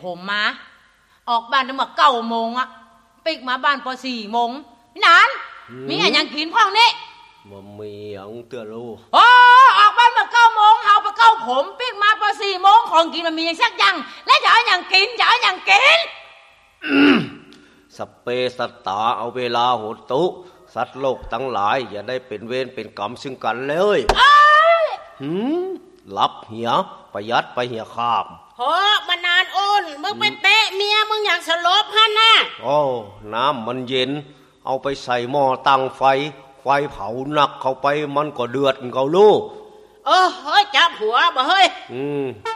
ผมมาออกบ้านตั้งแต่9 โมงอะปิกมาบ้านพอ4 โมงพี่นานมีอะไรยังกินพ่องนี่มันมีอย่างเตือนรู้โอ้ออกบ้านมา9 โมงเฮาไปเก้าผมปิกมาพอ4 โมงของกินมันมีอย่างสักอย่างและจะเอาอย่างกินจะเอาอย่างกินสเปสัตตาเอาเวลาโหดตุสัตว์โลกทั้งหลายอย่าได้เป็นเวรเป็นกรรมซึ่งกันเลยรับเหียประหยัดไปเหียข้ามโหมานานโอนมึงไปเตะเมียมึงอย่างสลบฮั่นน่ะโอ้น้ำมันเย็นเอาไปใส่หม้อตั้งไฟเผาหนักเข้าไปมันก็เดือดเขาลูกเฮ้ยจับหัวบ่เฮ้ย